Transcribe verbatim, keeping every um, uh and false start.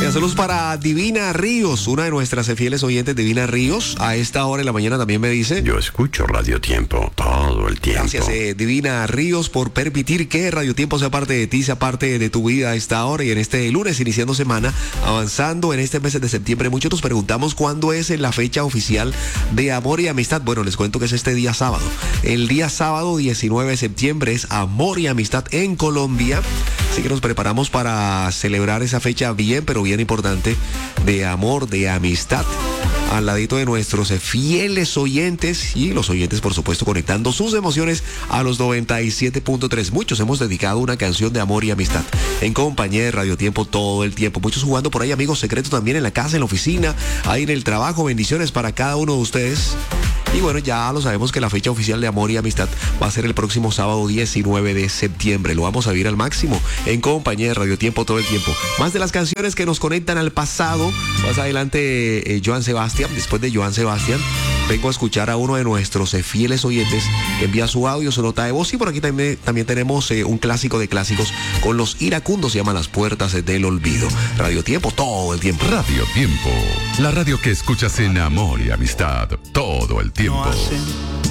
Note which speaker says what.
Speaker 1: Gracias, saludos para Divina Ríos, una de nuestras fieles oyentes. Divina Ríos, a esta hora en la mañana también me dice:
Speaker 2: yo escucho Radio Tiempo todo el tiempo.
Speaker 1: Gracias, eh, Divina Ríos, por permitir que Radio Tiempo sea parte de ti, sea parte de tu vida a esta hora y en este lunes, iniciando semana, avanzando en este mes de septiembre. Muchos nos preguntamos cuándo es la fecha oficial de Amor y Amistad. Bueno, les cuento que es este día sábado. El día sábado diecinueve de septiembre es Amor y Amistad en Colombia. Así que nos preparamos para celebrar esa fecha bien, pero bien importante, de amor, de amistad, al ladito de nuestros fieles oyentes y los oyentes, por supuesto, conectando sus emociones a los noventa y siete punto tres. Muchos hemos dedicado una canción de amor y amistad en compañía de Radio Tiempo todo el tiempo. Muchos jugando por ahí, amigos secretos también en la casa, en la oficina, ahí en el trabajo. Bendiciones para cada uno de ustedes. Y bueno, ya lo sabemos que la fecha oficial de Amor y Amistad va a ser el próximo sábado diecinueve de septiembre. Lo vamos a vivir al máximo en compañía de Radio Tiempo todo el tiempo. Más de las canciones que nos conectan al pasado. Más adelante, eh, Joan Sebastián. Después de Joan Sebastián, vengo a escuchar a uno de nuestros eh, fieles oyentes que envía su audio, su nota de voz. Y por aquí también, también tenemos eh, un clásico de clásicos con los iracundos. Se llama Las Puertas del Olvido. Radio Tiempo todo el tiempo.
Speaker 3: Radio Tiempo, la radio que escuchas en Amor y Amistad todo el tiempo.
Speaker 4: No hacen